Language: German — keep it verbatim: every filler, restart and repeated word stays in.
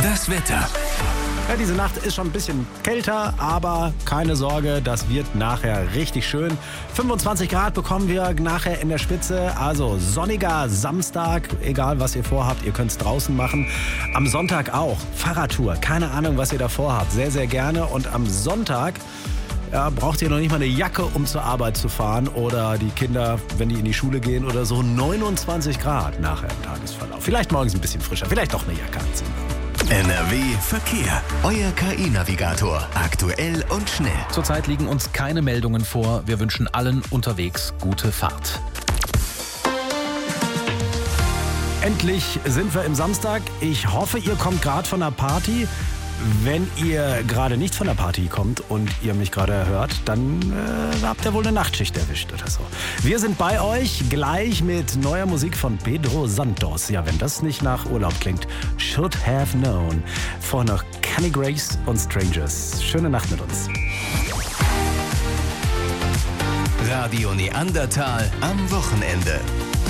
Das Wetter. Ja, diese Nacht ist schon ein bisschen kälter, aber keine Sorge, das wird nachher richtig schön. fünfundzwanzig Grad bekommen wir nachher in der Spitze, also sonniger Samstag, egal was ihr vorhabt, ihr könnt es draußen machen. Am Sonntag auch, Fahrradtour, keine Ahnung, was ihr da vorhabt, sehr, sehr gerne. Und am Sonntag ja, braucht ihr noch nicht mal eine Jacke, um zur Arbeit zu fahren oder die Kinder, wenn die in die Schule gehen oder so, neunundzwanzig Grad nachher im Tagesverlauf. Vielleicht morgens ein bisschen frischer, vielleicht doch eine Jacke anziehen. N R W Verkehr. Euer K I-Navigator. Aktuell und schnell. Zurzeit liegen uns keine Meldungen vor. Wir wünschen allen unterwegs gute Fahrt. Endlich sind wir im Samstag. Ich hoffe, ihr kommt gerade von der Party. Wenn ihr gerade nicht von der Party kommt und ihr mich gerade hört, dann äh, habt ihr wohl eine Nachtschicht erwischt oder so. Wir sind bei euch gleich mit neuer Musik von Pedro Santos. Ja, wenn das nicht nach Urlaub klingt. Should Have Known. Vorher noch Kenny Grace und Strangers. Schöne Nacht mit uns. Radio Neandertal am Wochenende.